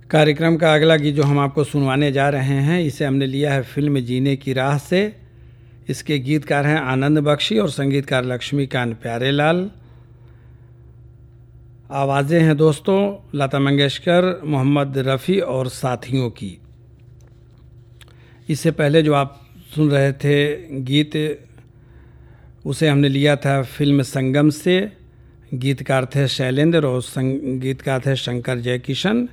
कार्यक्रम का अगला गीत जो हम आपको सुनवाने जा रहे हैं, इसे हमने लिया है फिल्म जीने की राह से। इसके गीतकार हैं आनंद बख्शी और संगीतकार लक्ष्मीकांत प्यारेलाल। आवाज़ें हैं दोस्तों लता मंगेशकर, मोहम्मद रफ़ी और साथियों की। इससे पहले जो आप सुन रहे थे गीत, उसे हमने लिया था फिल्म संगम से। गीतकार थे शैलेंद्र और संगीतकार थे शंकर जयकिशन।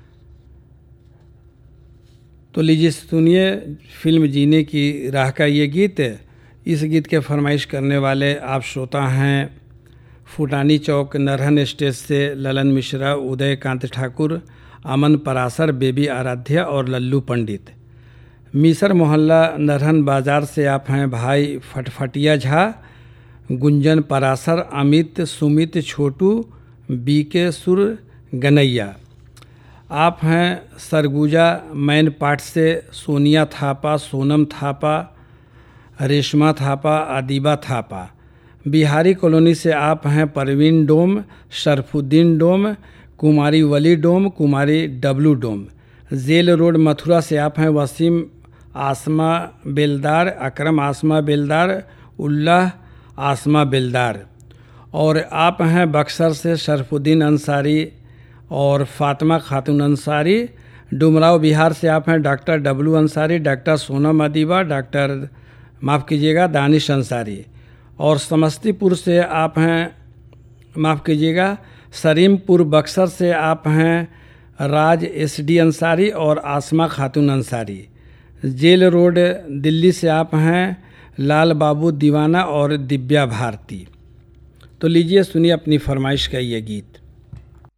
तो लीजिए सुनिए फिल्म जीने की राह का ये गीत। इस गीत के फरमाइश करने वाले आप श्रोता हैं फुटानी चौक नरहन स्टेज से ललन मिश्रा, उदय कांत ठाकुर, अमन परासर, बेबी आराध्या और लल्लू पंडित। मीसर मोहल्ला नरहन बाज़ार से आप हैं भाई फटफटिया झा, गुंजन परासर, अमित, सुमित, छोटू, बीके सुर, गनैया। आप हैं सरगुजा मैन पाट से सोनिया थापा, सोनम थापा, रेशमा थापा, आदिबा थापा। बिहारी कॉलोनी से आप हैं परवीन डोम, शरफुद्दीन डोम, कुमारी वली डोम, कुमारी डब्लू डोम। जेल रोड मथुरा से आप हैं वसीम आसमा बेलदार, अकरम आसमा बेलदार, उल्लाह आसमा बेलदार। और आप हैं बक्सर से शरफुद्दीन अंसारी और फातिमा खातून अंसारी। डुमराव बिहार से आप हैं doctor Dablu Ansari, doctor Sonam Adiba, doctor माफ़ कीजिएगा दानिश अंसारी। और समस्तीपुर से आप हैं माफ़ कीजिएगा सरीमपुर बक्सर से आप हैं राज एसडी अंसारी और आसमा खातून अंसारी। जेल रोड दिल्ली से आप हैं लाल बाबू दीवाना और दिव्या भारती। तो लीजिए सुनिए अपनी फरमाइश का ये गीत।